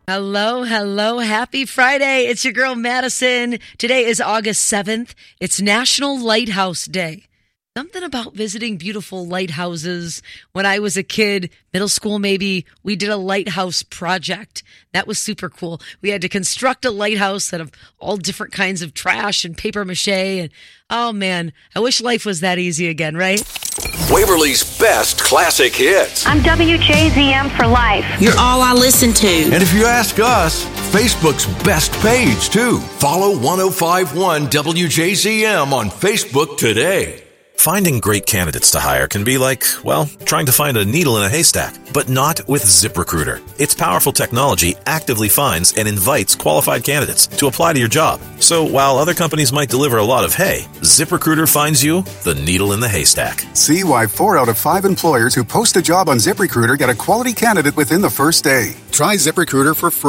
Hello, hello. Happy Friday. It's your girl, Madison. Today is August 7th. It's National Lighthouse Day. Something about visiting beautiful lighthouses. When I was a kid, middle school maybe, we did a lighthouse project. That was super cool. We had to construct a lighthouse out of all different kinds of trash and paper mache. And oh man, I wish life was that easy again, right? Waverly's best classic hits. I'm WJZM for life. You're all I listen to. And if you ask us, Facebook's best page, too. Follow 1051 WJZM on Facebook today. Finding great candidates to hire can be like, well, trying to find a needle in a haystack, but not with ZipRecruiter. Its powerful technology actively finds and invites qualified candidates to apply to your job. So while other companies might deliver a lot of hay, ZipRecruiter finds you the needle in the haystack. See why 4 out of 5 employers who post a job on ZipRecruiter get a quality candidate within the first day. Try ZipRecruiter for free.